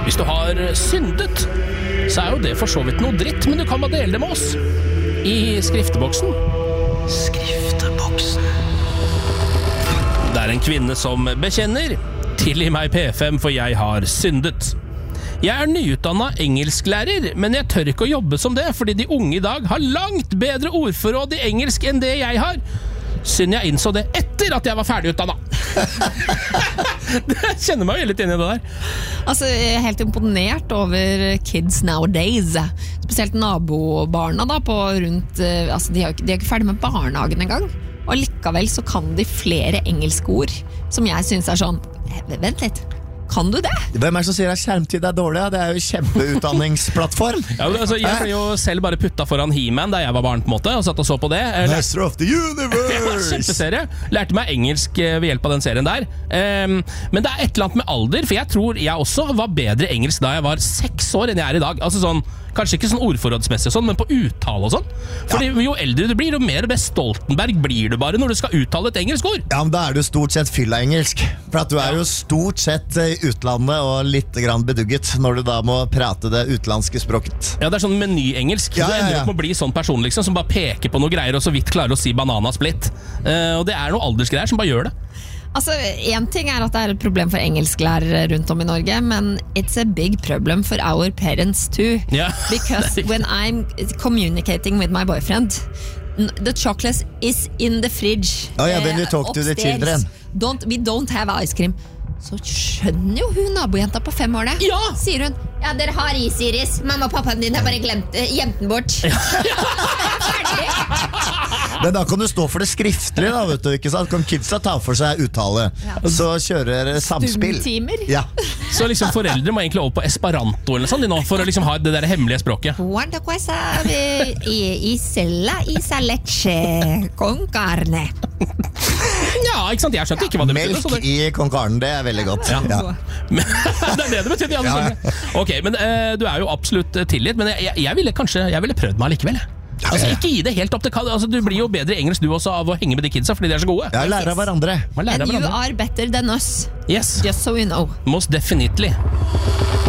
Hvis du har syndet, så jo det for så vidt noe dritt, men du kan bare dele det med oss i skrifteboksen. Skrifteboksen. Det en kvinne som bekjenner. Tilgi meg P5, for jeg har syndet. Jeg nyutdannet engelsklærer, men jeg tør ikke å jobbe som det, fordi de unge i dag har langt bedre ordforråd i engelsk enn det jeg har. Synd jeg innså det etter at jeg var ferdigutdannet. Jeg kjenner meg jo litt inn i det der. Altså, jeg helt imponert over kids nowadays. Spesielt nabobarna da, på rundt, altså, de er ikke ferdig med barnehagen engang. Og likevel så kan de flere engelske ord, som jeg synes sånn, vent litt. Kan du det? Hvem som sier at skjermtid dårlig? Det jo kjempeutdanningsplattform. Ja, altså, jeg ble jo selv bare puttet foran He-Man da jeg var barn på en måte, og satt og så på det. Master of the Universe! Kjempeserie. Lærte meg engelsk ved hjelp av den serien der. Men det et eller annet med alder, for jeg tror jeg også var bedre engelsk da jeg var 6 år enn jeg i dag. Altså sånn, kanskje ikke sånn ordforrådsmessig og sånn, men på uttale og sånn. Fordi jo eldre du blir, jo mer Stoltenberg blir du bare når du skal uttale et engelsk ord. Ja, men da du stort sett fylla engelsk. For at du jo stort sett i utlandet og litt grann bedugget når du da må prate det utenlandske språket. Ja, det sånn menyengelsk. Du ender opp med å bli sånn person liksom, som bare peker på noe greier og så vidt klarer å si banana split. Og det noe aldersgreier som bare gjør det. Altså, en ting at det et problem for engelsklærere rundt om i Norge, men it's a big problem for our parents too. Yeah. Because when I'm communicating with my boyfriend, the chocolate is in the fridge. Oh yeah, when you talk to the children. We don't have ice cream. Så skjønner jo hun nabojenta på 5 år det. Ja! Sier hun, ja, dere har is, Iris. Mamma og pappaen din har bare gjemt den bort. Ferdig. Men da kan du stå for det skriftlig da, vet du, ikke sant? Kan kidsa ta for seg uttale. Så kjører samspill. Stumtimer. Ja. Så liksom foreldre må egentlig over på Esperanto eller sånn, for å liksom ha det der hemmelige språket. Quanta questa isella isa leche con carne. Ja, ikke sant? Jeg skjønte ikke hva det betydde. Melk i con carne, det veldig godt. Ja. Det det betyr, ja. Ok, men du jo absolutt tilgitt, men jeg ville prøvd meg likevel. Altså, ikke gi det helt opp til altså, du blir jo bedre engelsk du også av å henge med de kidsa, fordi de så gode. Ja, lære av hverandre. And you are better than us. Yes. Just so you know. Most definitely.